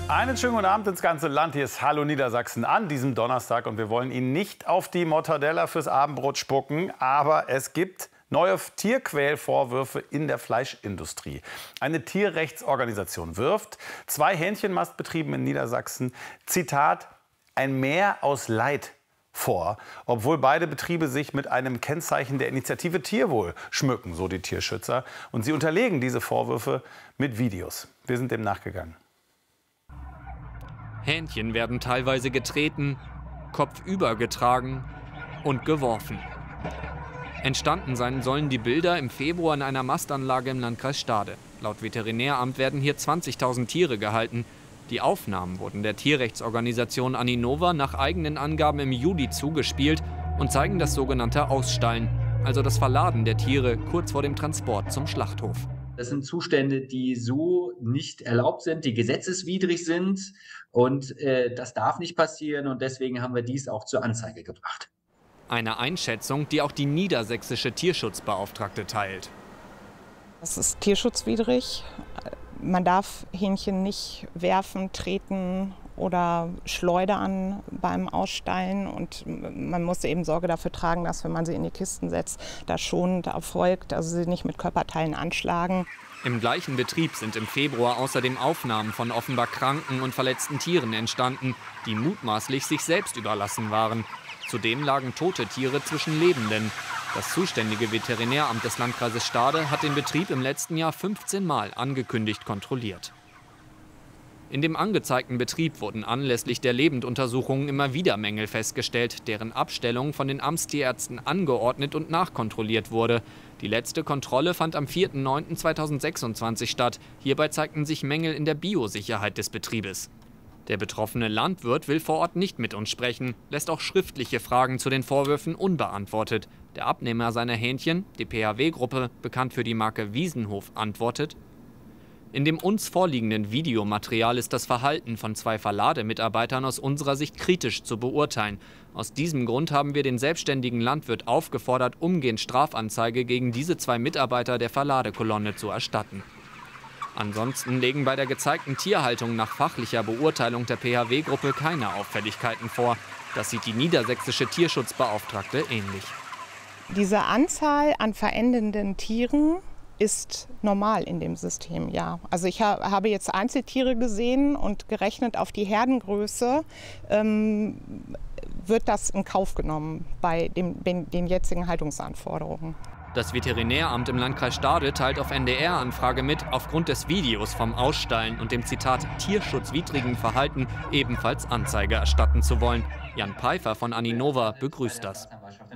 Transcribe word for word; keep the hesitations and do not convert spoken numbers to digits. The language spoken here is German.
Einen schönen guten Abend ins ganze Land. Hier ist Hallo Niedersachsen an diesem Donnerstag. Und wir wollen Ihnen nicht auf die Mortadella fürs Abendbrot spucken. Aber es gibt neue Tierquälvorwürfe in der Fleischindustrie. Eine Tierrechtsorganisation wirft zwei Hähnchenmastbetrieben in Niedersachsen, Zitat, ein Meer aus Leid vor, obwohl beide Betriebe sich mit einem Kennzeichen der Initiative Tierwohl schmücken, so die Tierschützer. Und sie unterlegen diese Vorwürfe mit Videos. Wir sind dem nachgegangen. Hähnchen werden teilweise getreten, kopfüber getragen und geworfen. Entstanden sein sollen die Bilder im Februar in einer Mastanlage im Landkreis Stade. Laut Veterinäramt werden hier zwanzigtausend Tiere gehalten. Die Aufnahmen wurden der Tierrechtsorganisation Aninova nach eigenen Angaben im Juli zugespielt und zeigen das sogenannte Ausstallen, also das Verladen der Tiere kurz vor dem Transport zum Schlachthof. Das sind Zustände, die so nicht erlaubt sind, die gesetzeswidrig sind und äh, das darf nicht passieren und deswegen haben wir dies auch zur Anzeige gebracht. Eine Einschätzung, die auch die niedersächsische Tierschutzbeauftragte teilt. Das ist tierschutzwidrig. Man darf Hähnchen nicht werfen, treten oder schleudern beim Ausstallen. Und man muss eben Sorge dafür tragen, dass, wenn man sie in die Kisten setzt, das schonend erfolgt, also sie nicht mit Körperteilen anschlagen. Im gleichen Betrieb sind im Februar außerdem Aufnahmen von offenbar kranken und verletzten Tieren entstanden, die mutmaßlich sich selbst überlassen waren. Zudem lagen tote Tiere zwischen Lebenden. Das zuständige Veterinäramt des Landkreises Stade hat den Betrieb im letzten Jahr fünfzehn Mal angekündigt kontrolliert. In dem angezeigten Betrieb wurden anlässlich der Lebenduntersuchungen immer wieder Mängel festgestellt, deren Abstellung von den Amtstierärzten angeordnet und nachkontrolliert wurde. Die letzte Kontrolle fand am vierten neunten zweitausendsechsundzwanzig statt. Hierbei zeigten sich Mängel in der Biosicherheit des Betriebes. Der betroffene Landwirt will vor Ort nicht mit uns sprechen, lässt auch schriftliche Fragen zu den Vorwürfen unbeantwortet. Der Abnehmer seiner Hähnchen, die P H W-Gruppe, bekannt für die Marke Wiesenhof, antwortet: In dem uns vorliegenden Videomaterial ist das Verhalten von zwei Verlademitarbeitern aus unserer Sicht kritisch zu beurteilen. Aus diesem Grund haben wir den selbstständigen Landwirt aufgefordert, umgehend Strafanzeige gegen diese zwei Mitarbeiter der Verladekolonne zu erstatten. Ansonsten legen bei der gezeigten Tierhaltung nach fachlicher Beurteilung der P H W-Gruppe keine Auffälligkeiten vor. Das sieht die niedersächsische Tierschutzbeauftragte ähnlich. Diese Anzahl an verendenden Tieren ist normal in dem System, ja. Also ich ha habe jetzt Einzeltiere gesehen und gerechnet auf die Herdengröße ähm, wird das in Kauf genommen bei dem, den, den jetzigen Haltungsanforderungen. Das Veterinäramt im Landkreis Stade teilt auf N D R-Anfrage mit, aufgrund des Videos vom Ausstallen und dem Zitat tierschutzwidrigen Verhalten ebenfalls Anzeige erstatten zu wollen. Jan Pfeiffer von Aninova begrüßt das.